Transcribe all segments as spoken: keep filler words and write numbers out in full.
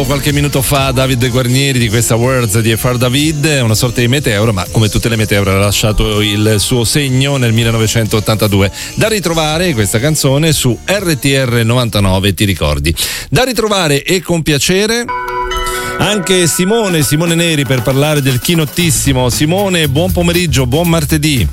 Qualche minuto fa David Guarnieri di questa Words di Far David, una sorta di meteoro, ma come tutte le meteore ha lasciato il suo segno nel millenovecentottantadue. Da ritrovare questa canzone su R T R novantanove, ti ricordi? Da ritrovare e con piacere anche Simone, Simone Neri, per parlare del Chinottissimo. Simone, buon pomeriggio, buon martedì.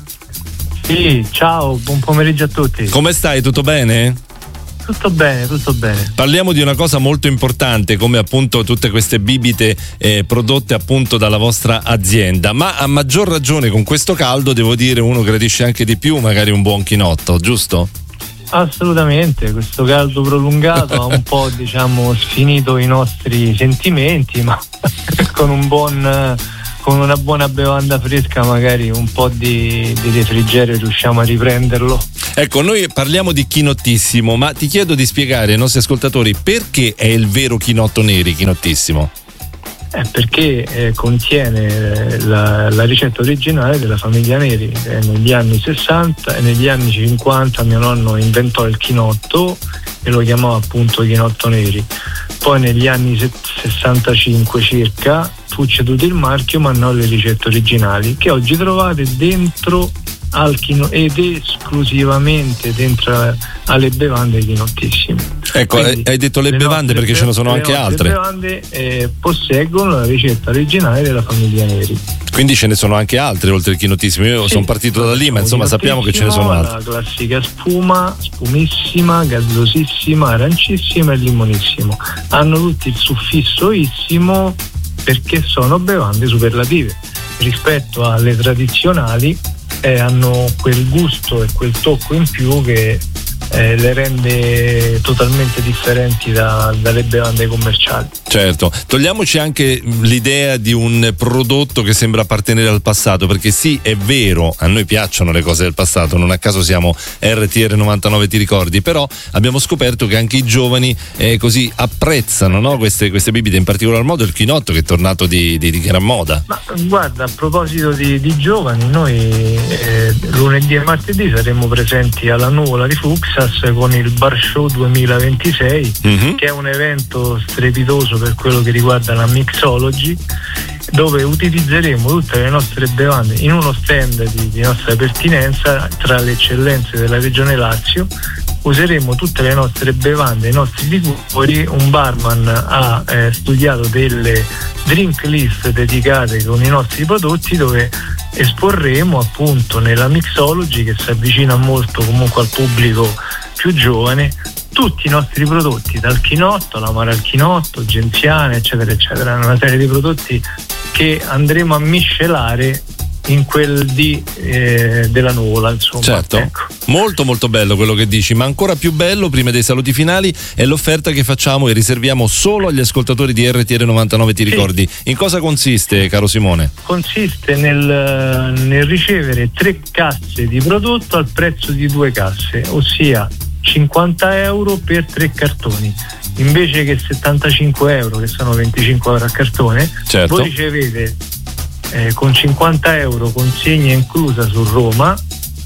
Sì, ciao, buon pomeriggio a tutti. Come stai? Tutto bene? Tutto bene, tutto bene. Parliamo di una cosa molto importante, come appunto tutte queste bibite eh, prodotte appunto dalla vostra azienda, ma a maggior ragione con questo caldo devo dire uno gradisce anche di più magari un buon chinotto, giusto? Assolutamente, questo caldo prolungato ha un po' diciamo sfinito i nostri sentimenti, ma con un buon con una buona bevanda fresca magari un po' di, di refrigerio riusciamo a riprenderlo. Ecco, noi parliamo di Chinottissimo, ma ti chiedo di spiegare ai nostri ascoltatori perché è il vero Chinotto Neri, Chinottissimo. Eh, perché eh, contiene la, la ricetta originale della famiglia Neri. Eh, negli anni sessanta e negli anni cinquanta mio nonno inventò il chinotto e lo chiamò appunto Chinotto Neri. Poi negli anni sessantacinque circa fu ceduto il marchio, ma non le ricette originali, che oggi trovate dentro al chino ed esclusivamente dentro alle bevande Chinottissimo. Ecco, quindi, hai detto le, le bevande perché ce ne sono anche altre. Le bevande eh, posseggono la ricetta originale della famiglia Neri. Quindi ce ne sono anche altre oltre il Chinottissimo. Io sì, sono partito da lì, ma insomma sappiamo che ce ne sono altre. La classica spuma, spumissima, gazzosissima, arancissima e limonissimo. Hanno tutti il suffisso issimo perché sono bevande superlative rispetto alle tradizionali. Eh, hanno quel gusto e quel tocco in più che eh, le rende totalmente differenti da, dalle bevande commerciali. Certo, togliamoci anche l'idea di un prodotto che sembra appartenere al passato, perché sì, è vero, a noi piacciono le cose del passato, non a caso siamo R T R novantanove, ti ricordi, però abbiamo scoperto che anche i giovani eh, così apprezzano, no? queste, queste bibite, in particolar modo il chinotto, che è tornato di, di, di gran moda. Ma guarda, a proposito di, di giovani, noi eh, lunedì e martedì saremo presenti alla Nuvola di Fuxas con il Bar Show duemilaventisei, mm-hmm. che è un evento strepitoso per quello che riguarda la mixology, dove utilizzeremo tutte le nostre bevande in uno stand di, di nostra pertinenza tra le eccellenze della regione Lazio. Useremo tutte le nostre bevande, i nostri liquori. Un barman ha eh, studiato delle drink list dedicate con i nostri prodotti, dove esporremo appunto nella mixology, che si avvicina molto comunque al pubblico più giovane, tutti i nostri prodotti, dal chinotto all'amaro al chinotto, genziane, eccetera eccetera. Una serie di prodotti che andremo a miscelare in quel di eh, della Nuvola, insomma. Certo, ecco. Molto molto bello quello che dici, ma ancora più bello, prima dei saluti finali, è l'offerta che facciamo e riserviamo solo agli ascoltatori di R T R novantanove, ti ricordi? Sì. In cosa consiste, caro Simone? Consiste nel, nel ricevere tre casse di prodotto al prezzo di due casse, ossia cinquanta euro per tre cartoni. Invece che settantacinque euro, che sono venticinque euro a cartone, certo. Voi ricevete eh, con cinquanta euro, consegna inclusa su Roma,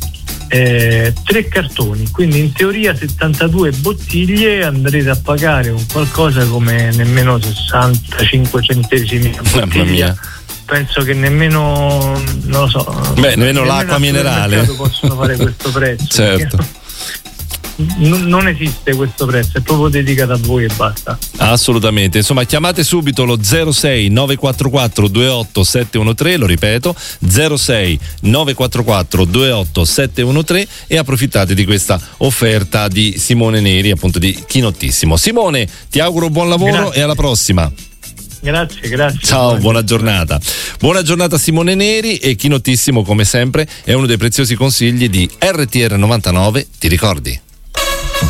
eh, tre cartoni, quindi in teoria settantadue bottiglie, andrete a pagare un qualcosa come nemmeno sessantacinque centesimi a bottiglia. Penso che nemmeno, non lo so, beh, nemmeno, nemmeno l'acqua minerale possono fare questo prezzo. Certo. Non esiste questo prezzo, è proprio dedicato a voi e basta. Assolutamente, insomma chiamate subito lo zero sei nove quattro quattro due otto sette uno tre, lo ripeto zero sei nove quattro quattro due otto sette uno tre, e approfittate di questa offerta di Simone Neri, appunto di Chinottissimo. Simone, ti auguro buon lavoro. Grazie. E alla prossima. Grazie, grazie. Ciao, buona giornata. Buona giornata Simone Neri, e Chinottissimo come sempre è uno dei preziosi consigli di R T R novantanove, ti ricordi?